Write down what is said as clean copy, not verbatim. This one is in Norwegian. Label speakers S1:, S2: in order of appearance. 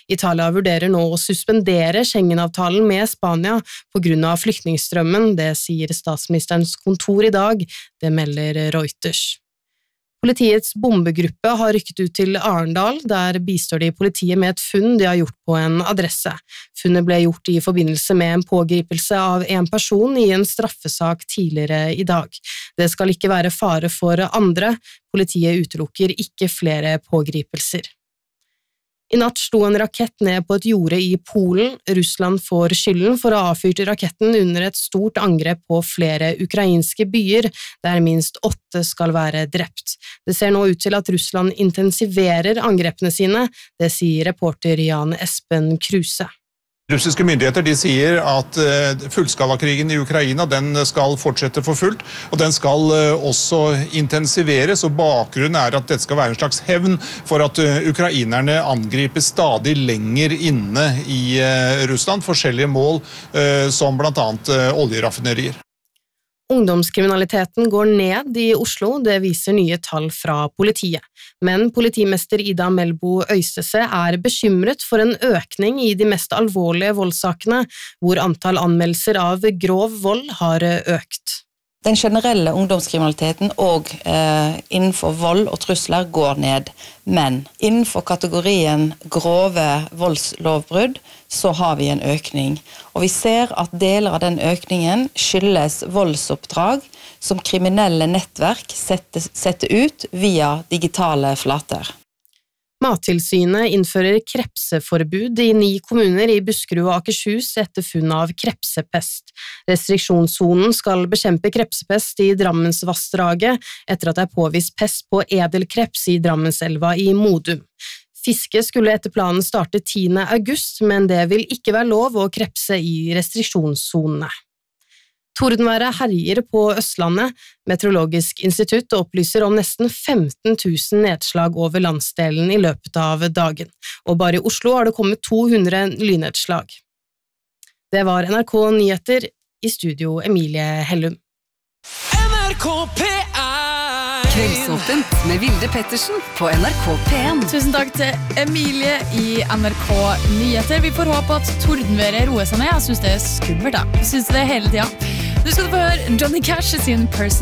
S1: Italia vurderer nå å suspendere Schengen-avtalen med Spania på grunn av flyktningstrømmen, det sier statsministerens kontor i dag, det melder Reuters. Politiets bombegruppe har rykket ut til Arendal, der bistår de politiet med et funn de har gjort på en adresse. Funnet ble gjort i forbindelse med en pågripelse av en person i en straffesak tidligere i dag. Det skal ikke være fare for andre, politiet utelukker ikke flere pågripelser. I natt slo en rakett ned på et jorde i Polen. Russland får skylden for å ha avfyrt raketten under et stort angrep på flere ukrainske byer, der minst 8 skal være drept. Det ser nå ut til at Russland intensiverer angrepene sine, det sier reporter Jan Espen Kruse.
S2: Russiske myndigheter de sier at fullskalakrigen i Ukraina den skal fortsette for fullt, og den skal også intensiveres, og bakgrunnen er at dette skal være en slags hevn for at ukrainerne angriper stadig lenger inne i Russland, forskjellige mål som blant annet oljeraffinerier.
S1: Ungdomskriminaliteten går ned i Oslo, det viser nye tall fra politiet. Men politimester Ida Melbo Øystese er bekymret for en økning i de mest alvorlige voldssakene, hvor antall anmeldelser av grov vold har økt.
S3: Den generelle ungdomskriminaliteten og innenfor vold og trusler går ned, men innenfor kategorien grove voldslovbrudd så har vi en økning. Og vi ser at deler av den økningen skyldes voldsoppdrag som kriminelle nettverk setter ut via digitale flater.
S1: Mattilsynet innfører krepseforbud i 9 kommuner i Buskerud og Akershus etter funn av krepsepest. Restriksjonssonen skal bekjempe krepsepest i Drammensvassdraget etter at det er påvist pest på edelkreps i Drammenselva i Modum. Fiske skulle etter planen starte 10. august, men det vil ikke være lov å krepse i restriksjonssonene. Tordenværet herjer på Østlandet. Meteorologisk institutt opplyser om nesten 15 000 nedslag over landsdelen i løpet av dagen, og bare i Oslo har det kommet 200 lynnedslag. Det var NRK Nyheter, i studio Emilie Hellum.
S4: NRK P1
S5: Kveldsåpent med Vilde Pettersen på NRK P1.
S6: Tusen takk til Emilie i NRK Nyheter. Vi får håpe at tordenværet roer seg ned. Jeg synes det er skummelt da. Jeg synes det hele tiden. Du skal få høre Johnny Cash sin Person